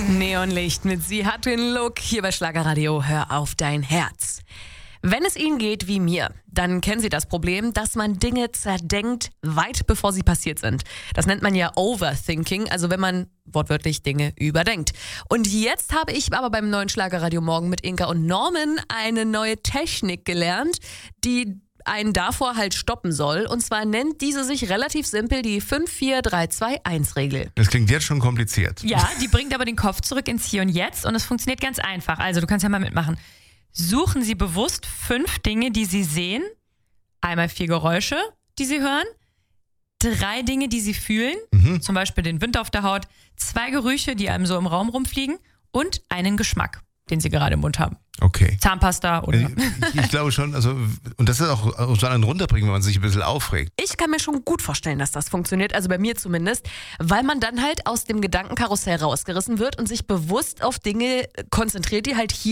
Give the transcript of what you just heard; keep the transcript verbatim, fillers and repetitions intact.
Neonlicht mit Sie hat den Look hier bei Schlagerradio. Hör auf dein Herz. Wenn es Ihnen geht wie mir, dann kennen Sie das Problem, dass man Dinge zerdenkt, weit bevor sie passiert sind. Das nennt man ja Overthinking, also wenn man wortwörtlich Dinge überdenkt. Und jetzt habe ich aber beim neuen Schlagerradio Morgen mit Inka und Norman eine neue Technik gelernt, die einen davor halt stoppen soll. Und zwar nennt diese sich relativ simpel die fünf vier drei zwei eins Regel. Das klingt jetzt schon kompliziert. Ja, die bringt aber den Kopf zurück ins Hier und Jetzt und es funktioniert ganz einfach. Also du kannst ja mal mitmachen. Suchen Sie bewusst fünf Dinge, die Sie sehen. Einmal vier Geräusche, die Sie hören. Drei Dinge, die Sie fühlen. Mhm. Zum Beispiel den Wind auf der Haut. Zwei Gerüche, die einem so im Raum rumfliegen. Und einen Geschmack, den Sie gerade im Mund haben. Okay. Zahnpasta oder... Ich, ich glaube schon, also, und das ist auch so einen runterbringen, wenn man sich ein bisschen aufregt. Ich kann mir schon gut vorstellen, dass das funktioniert, also bei mir zumindest, weil man dann halt aus dem Gedankenkarussell rausgerissen wird und sich bewusst auf Dinge konzentriert, die halt hier